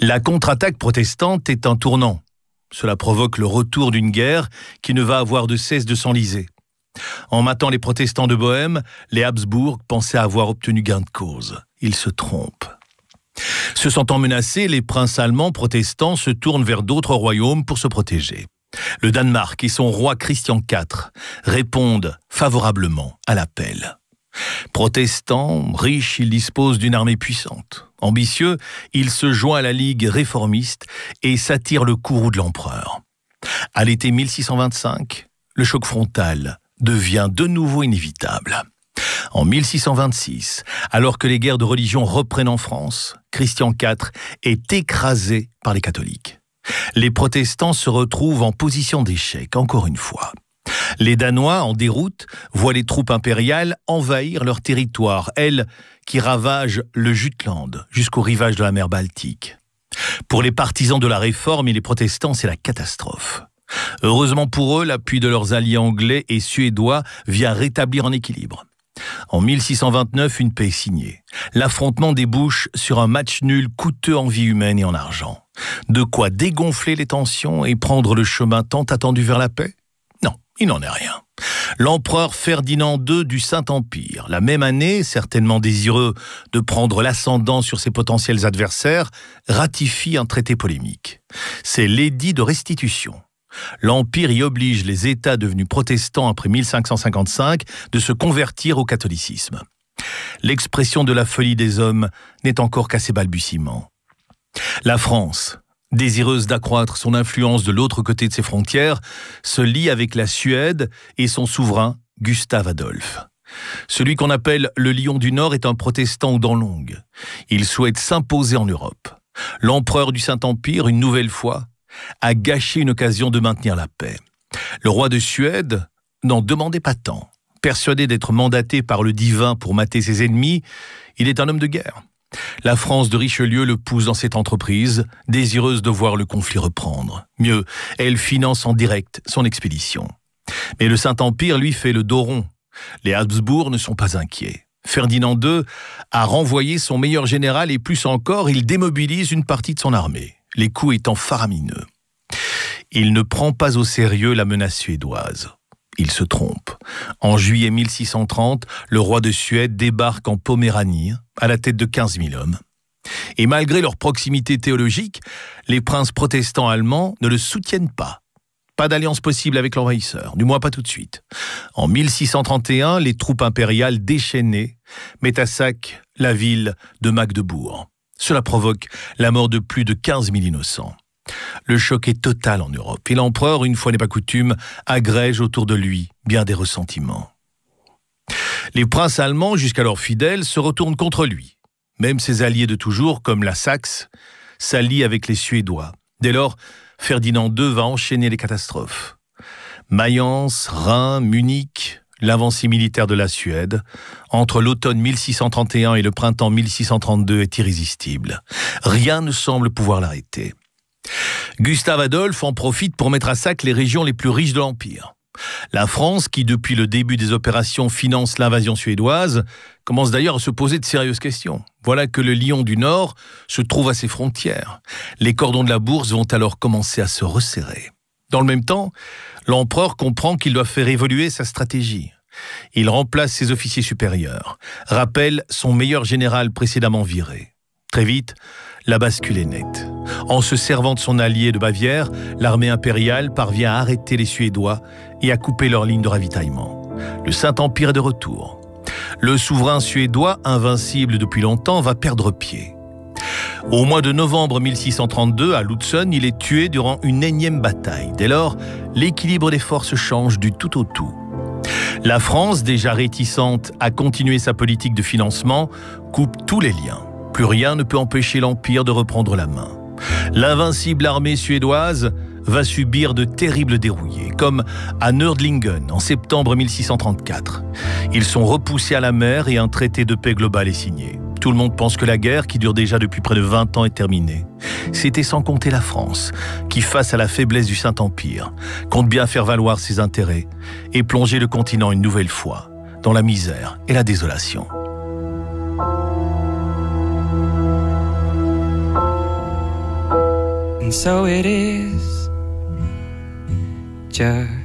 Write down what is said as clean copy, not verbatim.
La contre-attaque protestante est un tournant. Cela provoque le retour d'une guerre qui ne va avoir de cesse de s'enliser. En matant les protestants de Bohême, les Habsbourg pensaient avoir obtenu gain de cause. Ils se trompent. Se sentant menacés, les princes allemands protestants se tournent vers d'autres royaumes pour se protéger. Le Danemark et son roi Christian IV répondent favorablement à l'appel. Protestant, riche, il dispose d'une armée puissante. Ambitieux, il se joint à la Ligue réformiste et s'attire le courroux de l'empereur. À l'été 1625, le choc frontal devient de nouveau inévitable. En 1626, alors que les guerres de religion reprennent en France, Christian IV est écrasé par les catholiques. Les protestants se retrouvent en position d'échec, encore une fois. Les Danois, en déroute, voient les troupes impériales envahir leur territoire, elles qui ravagent le Jutland jusqu'au rivage de la mer Baltique. Pour les partisans de la réforme et les protestants, c'est la catastrophe. Heureusement pour eux, l'appui de leurs alliés anglais et suédois vient rétablir un équilibre. En 1629, une paix est signée. L'affrontement débouche sur un match nul coûteux en vie humaine et en argent. De quoi dégonfler les tensions et prendre le chemin tant attendu vers la paix ? Non, il n'en est rien. L'empereur Ferdinand II du Saint-Empire, la même année, certainement désireux de prendre l'ascendant sur ses potentiels adversaires, ratifie un traité polémique. C'est l'édit de restitution. L'Empire y oblige les États devenus protestants après 1555 de se convertir au catholicisme. L'expression de la folie des hommes n'est encore qu'à ses balbutiements. La France, désireuse d'accroître son influence de l'autre côté de ses frontières, se lie avec la Suède et son souverain, Gustave Adolphe. Celui qu'on appelle le Lion du Nord est un protestant aux dents longues. Il souhaite s'imposer en Europe. L'empereur du Saint-Empire, une nouvelle fois, a gâché une occasion de maintenir la paix. Le roi de Suède n'en demandait pas tant. Persuadé d'être mandaté par le divin pour mater ses ennemis, il est un homme de guerre. La France de Richelieu le pousse dans cette entreprise, désireuse de voir le conflit reprendre. Mieux, elle finance en direct son expédition. Mais le Saint-Empire, lui, fait le dos rond. Les Habsbourg ne sont pas inquiets. Ferdinand II a renvoyé son meilleur général et plus encore, il démobilise une partie de son armée, les coups étant faramineux. Il ne prend pas au sérieux la menace suédoise. Il se trompe. En juillet 1630, le roi de Suède débarque en Poméranie, à la tête de 15 000 hommes. Et malgré leur proximité théologique, les princes protestants allemands ne le soutiennent pas. Pas d'alliance possible avec l'envahisseur, du moins pas tout de suite. En 1631, les troupes impériales déchaînées mettent à sac la ville de Magdebourg. Cela provoque la mort de plus de 15 000 innocents. Le choc est total en Europe et l'empereur, une fois n'est pas coutume, agrège autour de lui bien des ressentiments. Les princes allemands, jusqu'alors fidèles, se retournent contre lui. Même ses alliés de toujours, comme la Saxe, s'allient avec les Suédois. Dès lors, Ferdinand II va enchaîner les catastrophes. Mayence, Reims, Munich, l'avancée militaire de la Suède, entre l'automne 1631 et le printemps 1632 est irrésistible. Rien ne semble pouvoir l'arrêter. Gustave Adolphe en profite pour mettre à sac les régions les plus riches de l'Empire. La France, qui depuis le début des opérations finance l'invasion suédoise, commence d'ailleurs à se poser de sérieuses questions. Voilà que le Lion du Nord se trouve à ses frontières. Les cordons de la bourse vont alors commencer à se resserrer. Dans le même temps, l'empereur comprend qu'il doit faire évoluer sa stratégie. Il remplace ses officiers supérieurs, rappelle son meilleur général précédemment viré. Très vite, la bascule est nette. En se servant de son allié de Bavière, l'armée impériale parvient à arrêter les Suédois et à couper leur ligne de ravitaillement. Le Saint-Empire est de retour. Le souverain suédois, invincible depuis longtemps, va perdre pied. Au mois de novembre 1632, à Lutzen, il est tué durant une énième bataille. Dès lors, l'équilibre des forces change du tout au tout. La France, déjà réticente à continuer sa politique de financement, coupe tous les liens. Plus rien ne peut empêcher l'Empire de reprendre la main. L'invincible armée suédoise va subir de terribles dérouillés, comme à Nördlingen en septembre 1634. Ils sont repoussés à la mer et un traité de paix global est signé. Tout le monde pense que la guerre, qui dure déjà depuis près de 20 ans, est terminée. C'était sans compter la France, qui, face à la faiblesse du Saint-Empire, compte bien faire valoir ses intérêts et plonger le continent une nouvelle fois dans la misère et la désolation. so it is just